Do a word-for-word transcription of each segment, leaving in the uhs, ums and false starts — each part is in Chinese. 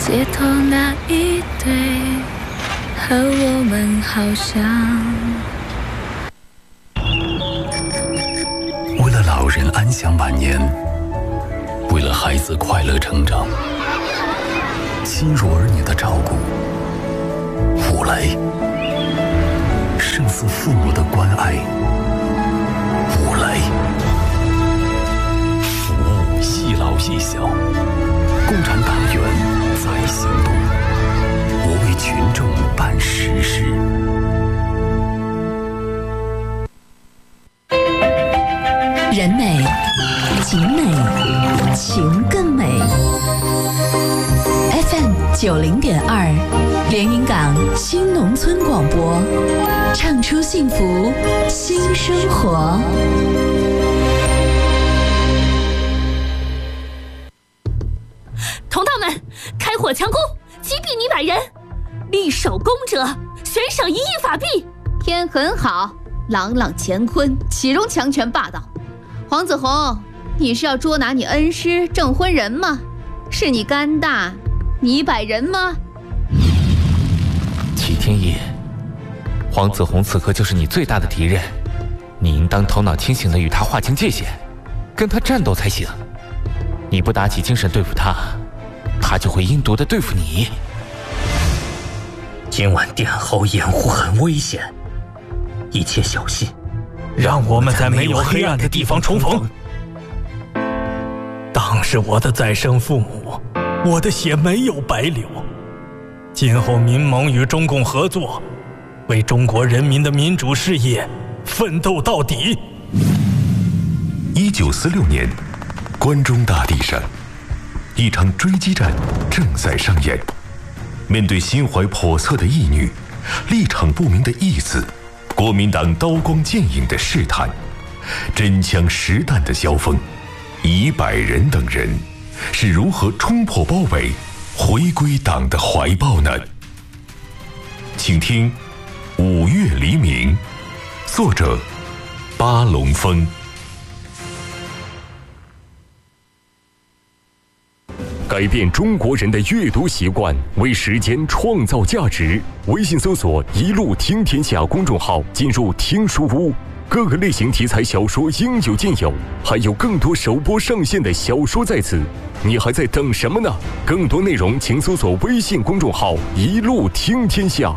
街头那一对和我们好像。 为了老人安享晚年，为了孩子快乐成长，心如儿女的照顾，五雷胜似父母的关爱。五雷服务细老细小，共产党员在行动，我为群众办实事。 人美景美情更美。 F M 九零点二，连云港新农村广播，唱出幸福新生活。 同道们，开火强攻，击毙女百人，立首功者悬赏一亿法币。 天很好，朗朗乾坤，岂容强权霸道？黄子红，你是要捉拿你恩师郑婚人吗？是你肝大，你百人吗？ 齐天一，黄子红此刻就是你最大的敌人，你应当头脑清醒地与他划清界限，跟他战斗才行。你不打起精神对付他，他就会阴毒地对付你。 今晚殿后掩护很危险，一切小心，让我们在没有黑暗的地方重逢。当是我的再生父母，我的血没有白流。今后民盟与中共合作，为中国人民的民主事业奋斗到底。 一九四六年，关中大地上，一场追击战正在上演。面对心怀叵测的义女，立场不明的义子，国民党刀光剑影的试探，真枪实弹的交锋，一百人等人是如何冲破包围，回归党的怀抱呢？请听《五月黎明》，作者巴龙峰。 改变中国人的阅读习惯，为时间创造价值。微信搜索“一路听天下”公众号，进入听书屋，各个类型题材小说应有尽有，还有更多首播上线的小说在此。你还在等什么呢？更多内容请搜索微信公众号“一路听天下”。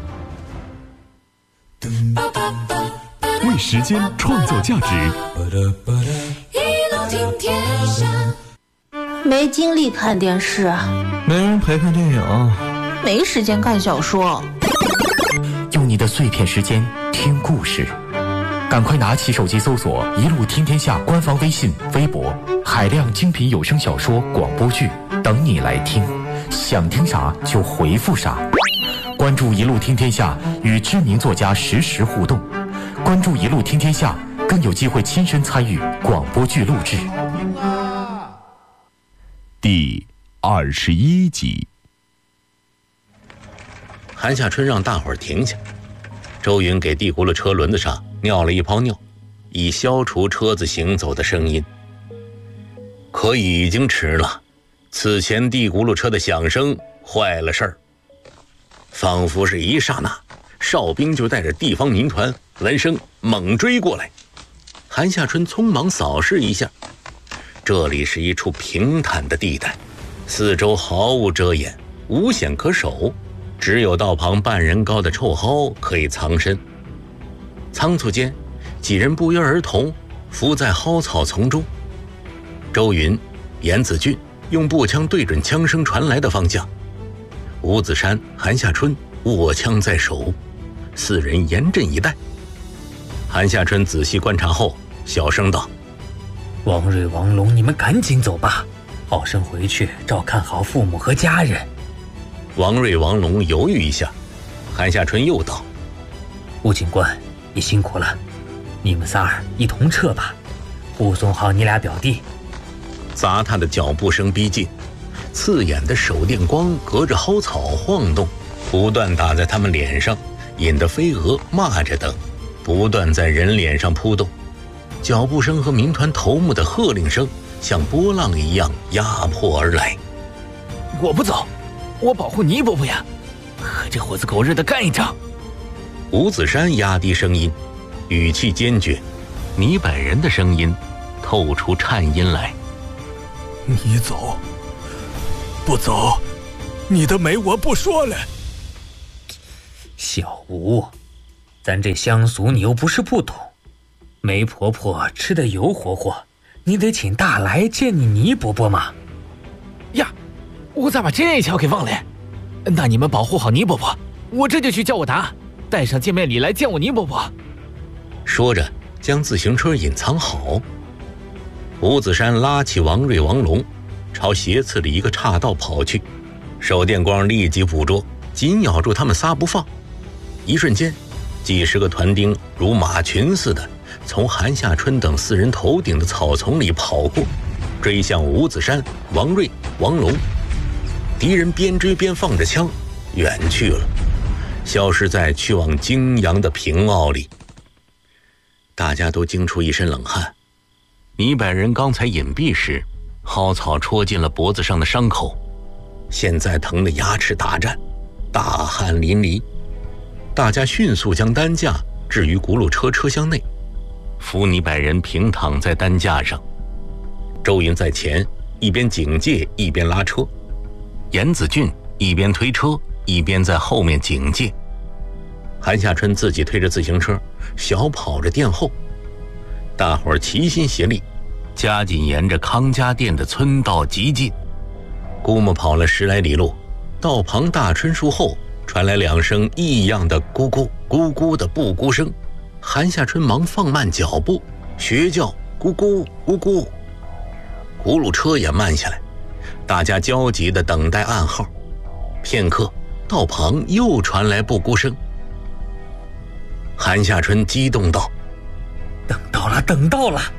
为时间创造价值。 一路听天下。 没精力看电视， 没人陪看电影， 没时间看小说。 用你的碎片时间听故事，赶快拿起手机搜索“一路听天下”官方微信、微博，海量精品有声小说、广播剧等你来听，想听啥就回复啥。关注“一路听天下”，与知名作家实时互动。关注“一路听天下”，更有机会亲身参与广播剧录制。 第二十一集。 韩夏春让大伙儿停下，周云给地轱辘车轮子上尿了一泡尿，以消除车子行走的声音。可已经迟了，此前地轱辘车的响声坏了事儿。仿佛是一刹那，哨兵就带着地方民团闻声猛追过来。韩夏春匆忙扫视一下，这里是一处平坦的地带，四周毫无遮掩，无险可守，只有道旁半人高的臭蒿可以藏身。仓促间，几人不约而同伏在蒿草丛中。周云、严子俊用步枪对准枪声传来的方向，吴子山、韩夏春握枪在手，四人严阵以待。韩夏春仔细观察后，小声道： 王瑞、王龙，你们赶紧走吧，好生回去照看好父母和家人。 王瑞、王龙犹豫一下，韩夏春又道： 吴警官，你辛苦了，你们仨儿一同撤吧，护送好你俩表弟。 杂沓的脚步声逼近，刺眼的手电光隔着蒿草晃动，不断打在他们脸上，引得飞蛾、蚂蚱等不断在人脸上扑动。脚步声和民团头目的喝令声像波浪一样压迫而来。 我不走， 我保护倪伯伯呀，和这伙子狗日的干一仗！ 吴子山压低声音，语气坚决。倪百人的声音透出颤音来： 你走，不走，你的美我不说了。 小吴，咱这乡俗你又不是不懂，媒婆婆吃得油火火，你得请大来见你倪伯伯嘛。 呀，我咋把这条给忘了？那你们保护好倪伯伯，我这就去叫我达，带上见面礼来见我倪伯伯。 说着将自行车隐藏好。吴子山拉起王瑞、王龙，朝斜刺的一个岔道跑去，手电光立即捕捉，紧咬住他们仨不放。一瞬间，几十个团丁如马群似的从韩夏春等四人头顶的草丛里跑过，追向吴子山、王瑞、王龙。敌人边追边放着枪，远去了，消失在去往泾阳的平坳里。大家都惊出一身冷汗。倪百人刚才隐蔽时，蒿草戳进了脖子上的伤口，现在疼得牙齿打颤，大汗淋漓。大家迅速将担架置于轱辘车车厢内，扶倪百人平躺在担架上。周云在前，一边警戒一边拉车，严子俊一边推车一边在后面警戒。韩夏春自己推着自行车，小跑着殿后。大伙儿齐心协力，加紧沿着康家店的村道急进。估摸跑了十来里路，道旁大椿树后传来两声异样的咕咕咕咕的布谷声。韩夏春忙放慢脚步，学叫咕咕咕咕。轱辘车也慢下来，大家焦急地等待暗号。片刻，道旁又传来布谷声。韩夏春激动道： 等到了，等到了！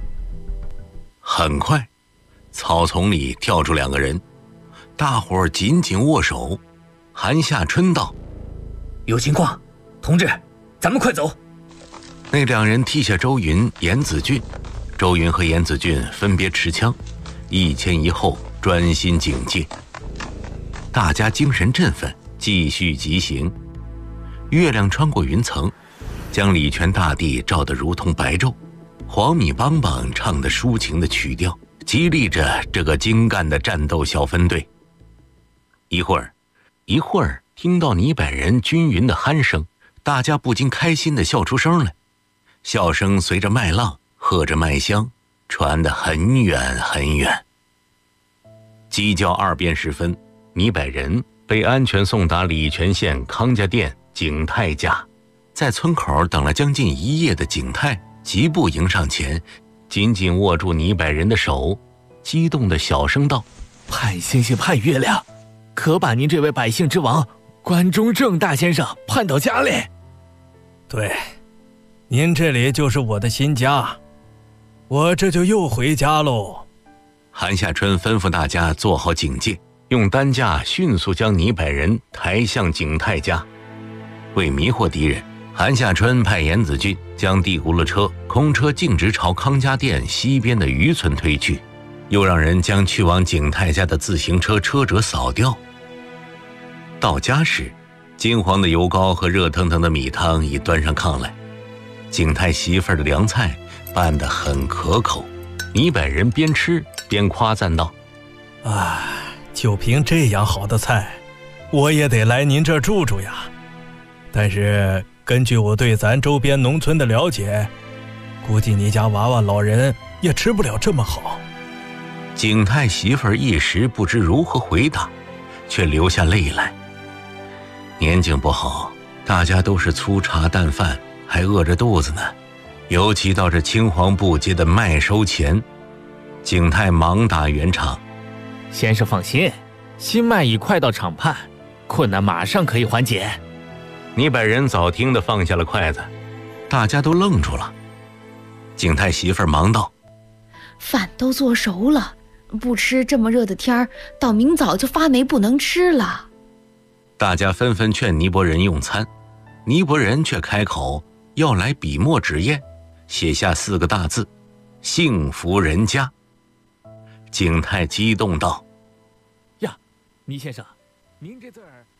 很快，草丛里跳出两个人，大伙儿紧紧握手。韩夏春道： 有情况，同志，咱们快走！ 那两人踢下周云、严子俊，周云和严子俊分别持枪，一前一后，专心警戒。大家精神振奋，继续疾行。月亮穿过云层，将礼泉大地照得如同白昼。黄米梆梆唱得抒情的曲调，激励着这个精干的战斗小分队。一会儿，一会儿听到倪百人均匀的鼾声，大家不禁开心地笑出声来。笑声随着麦浪，和着麦香，传得很远很远。鸡叫二遍时分，倪百人被安全送达礼泉县康家店景泰家。在村口等了将近一夜的景泰疾步迎上前，紧紧握住倪百人的手，激动地小声道： 盼星星盼月亮，可把您这位百姓之王关中正大先生盼到家里。 对，您这里就是我的新家，我这就又回家喽。 韩夏春吩咐大家做好警戒，用担架迅速将倪百人抬向景泰家。为迷惑敌人，韩夏春派严子俊将地轱辘车空车径直朝康家店西边的渔村推去，又让人将去往景泰家的自行车车辙扫掉。到家时，金黄的油糕和热腾腾的米汤已端上炕来，景泰媳妇儿的凉菜拌得很可口。倪百人边吃边夸赞道： 哎，就凭这样好的菜，我也得来您这儿住住呀。但是根据我对咱周边农村的了解，估计你家娃娃老人也吃不了这么好。 景泰媳妇儿一时不知如何回答，却流下泪来。年景不好，大家都是粗茶淡饭，还饿着肚子呢。尤其到这青黄不接的麦收前，景泰忙打圆场： 先生放心，新麦已快到场畔，困难马上可以缓解。 倪百人早听得放下了筷子，大家都愣住了。景泰媳妇儿忙道： 饭都做熟了，不吃这么热的天儿，到明早就发霉不能吃了。 大家纷纷劝倪伯仁用餐，倪伯仁却开口要来笔墨纸砚，写下四个大字：幸福人家。景泰激动道： 呀，倪先生， 您这字儿